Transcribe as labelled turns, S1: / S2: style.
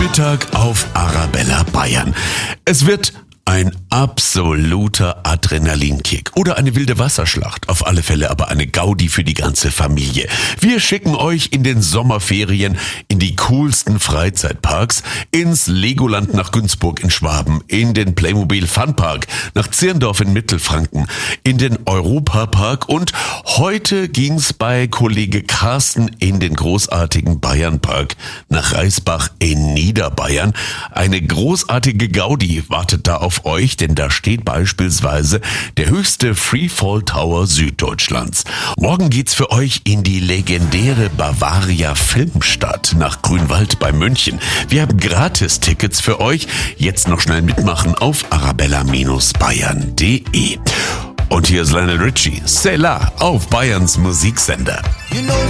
S1: Mittag auf Arabella Bayern. Es wird ein absoluter Adrenalinkick oder eine wilde Wasserschlacht. Auf alle Fälle aber eine Gaudi für die ganze Familie. Wir schicken euch in den Sommerferien in die coolsten Freizeitparks, ins Legoland nach Günzburg in Schwaben, in den Playmobil Funpark nach Zirndorf in Mittelfranken, in den Europapark und heute ging's bei Kollege Carsten in den großartigen Bayernpark nach Reisbach in Niederbayern. Eine großartige Gaudi wartet da auf euch, denn da steht beispielsweise der höchste Freefall Tower Süddeutschlands. Morgen geht's für euch in die legendäre Bavaria Filmstadt nach Grünwald bei München. Wir haben Gratis-Tickets für euch. Jetzt noch schnell mitmachen auf arabella-bayern.de. Und hier ist Lionel Richie, C'est là, auf Bayerns Musiksender.
S2: You know